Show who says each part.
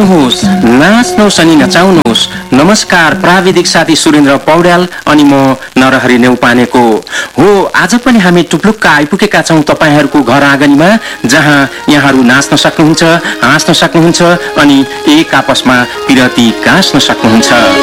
Speaker 1: आउनुहोस्, नाच्नुहोस् अनि नचाउनुहोस्। नमस्कार, प्राविधिक साथी सुरेन्द्र पौड्याल अनि म नरहरि नेउपानेको हो। आज पनि हामी टुप्लुक्क आइपुगेका छौँ तपाईहरूको घर आँगनीमा, जहाँ यहाँहरू नाच्न सक्नुहुन्छ, हाँस्न सक्नुहुन्छ अनि एक आपसमा पिरती गाँस्न सक्नुहुन्छ।